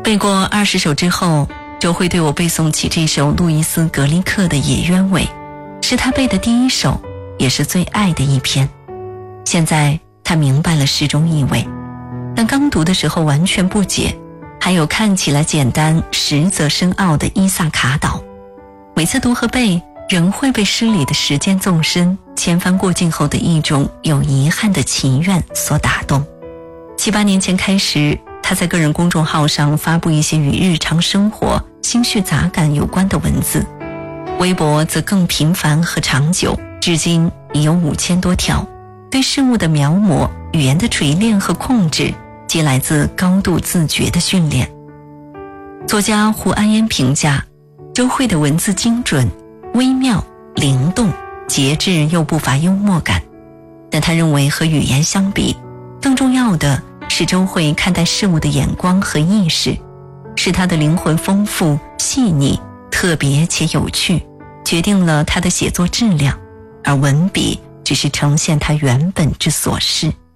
背过20首之后，周慧对我背诵起这首路易斯·格里克的《野鸢尾》，是他背的第一首，也是最爱的一篇。现在他明白了诗中意味，但刚读的时候完全不解。还有看起来简单实则深奥的伊萨卡岛，每次读和背仍会被诗里的时间纵深、千帆过尽后的一种有遗憾的祈愿所打动。7、8年前开始，他在个人公众号上发布一些与日常生活、心绪杂感有关的文字，微博则更频繁和长久，至今已有5000多条。对事物的描摹、语言的锤炼和控制，皆来自高度自觉的训练。作家胡安烟评价，周慧的文字精准、微妙、灵动、节制又不乏幽默感。但他认为和语言相比，更重要的是周慧看待事物的眼光和意识，是他的灵魂丰富、细腻、特别且有趣，决定了他的写作质量，而文笔只是呈现他原本之所是。